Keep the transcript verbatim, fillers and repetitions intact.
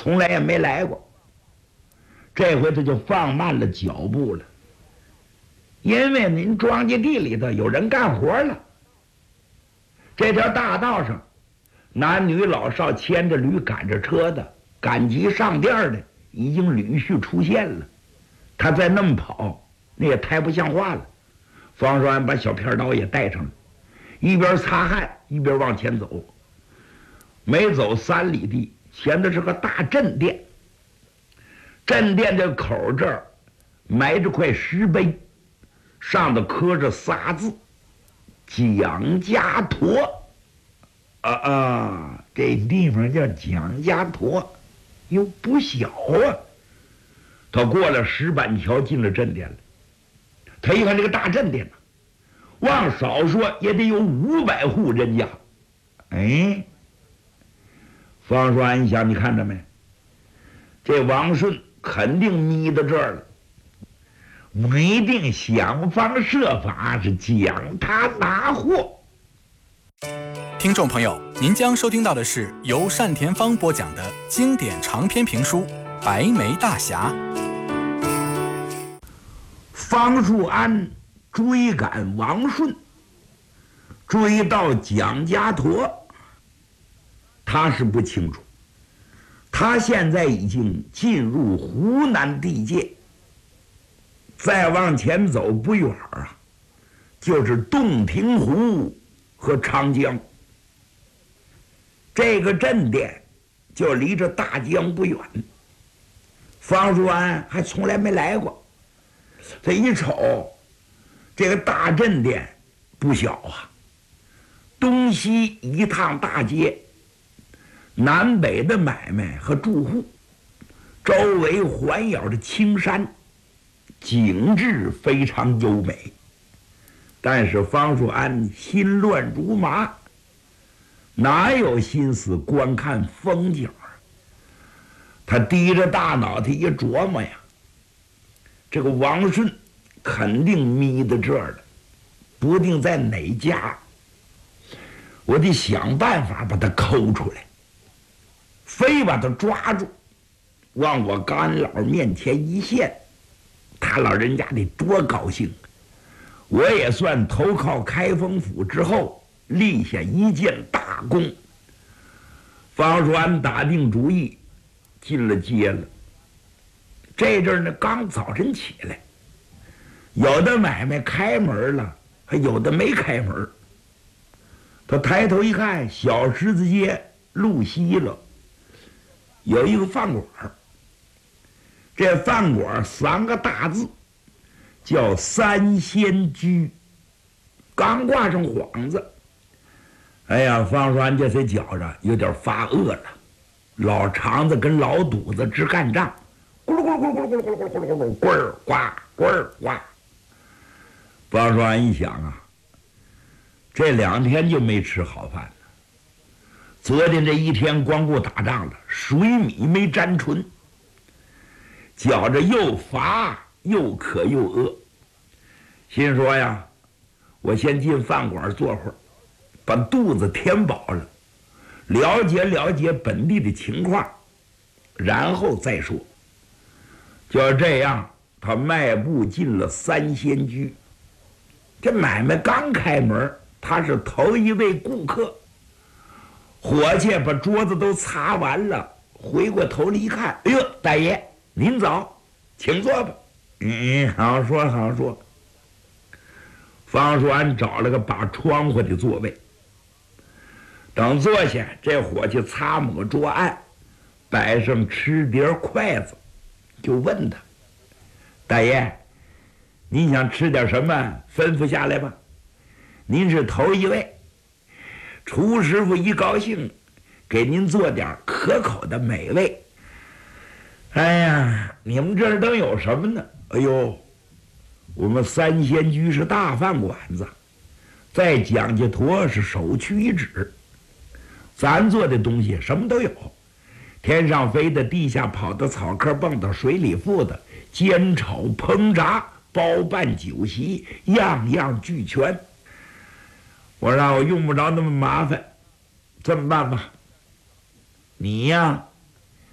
从来也没来过。这回他就放慢了脚步了，因为您庄稼地里头有人干活了。这条大道上，男女老少牵着驴赶着车的，赶集上店的已经陆续出现了。他再那么跑，那也太不像话了。方双安把小片刀也带上了，一边擦汗一边往前走。没走三里地，前头是个大镇店。镇店这口这儿埋着块石碑，上头刻着仨字：蒋家坨。啊啊，这地方叫蒋家坨，又不小啊。他过了石板桥，进了镇店了。他一看这个大镇店呢，往少说也得有五百户人家。哎，方双安想，你看着没？这王顺肯定眯到这儿了，我一定想方设法是将他拿货。 听众朋友，您将收听到的是由单田芳播讲的经典长篇评书《白眉大侠》。 方树安追赶王顺，追到蒋家坨，他是不清楚。他现在已经进入湖南地界，再往前走不远啊，就是洞庭湖和长江。这个镇店就离着大江不远。方树安还从来没来过，他一瞅，这个大镇店不小啊，东西一趟大街，南北的买卖和住户，周围环绕着青山，景致非常优美。但是方树安心乱如麻，哪有心思观看风景啊？他低着大脑袋一琢磨呀，这个王顺肯定眯在这儿了，不定在哪家，我得想办法把他抠出来，非把他抓住，往我干老面前一献，他老人家得多高兴！我也算投靠开封府之后立下一件大功。方树安打定主意，进了街了。这阵儿呢，刚早晨起来，有的买卖开门了，还有的没开门。他抬头一看，小十字街路西了，有一个饭馆。这饭馆三个大字，叫三仙居，刚挂上幌子。哎呀，方双这才觉着有点发饿了，老肠子跟老肚子直干仗，咕噜咕噜咕噜咕噜咕噜咕噜咕噜咕噜咕儿呱咕儿呱。方双一想啊，这两天就没吃好饭了。昨天这一天光顾打仗了，水米没沾唇，觉着又乏又渴又饿，心说呀，我先进饭馆坐会儿，把肚子填饱了，了解了解本地的情况，然后再说。就这样，他迈步进了三仙居。这买卖刚开门，他是头一位顾客。伙计把桌子都擦完了，回过头来一看，哎呦，大爷您早，请坐吧。嗯，好说好说。方树安找了个把窗户的座位，等坐下，这伙计擦抹桌案，摆上吃碟筷子，就问他：大爷，您想吃点什么？吩咐下来吧。您是头一位，厨师傅一高兴，给您做点可口的美味。哎呀，你们这儿都有什么呢？哎呦，我们三仙居是大饭馆子，在蒋家坨是首屈一指。咱做的东西什么都有，天上飞的，地下跑的，草壳蹦的，水里浮的，煎炒烹炸包办酒席，样样俱全。我让我用不着那么麻烦，这么办吧，你呀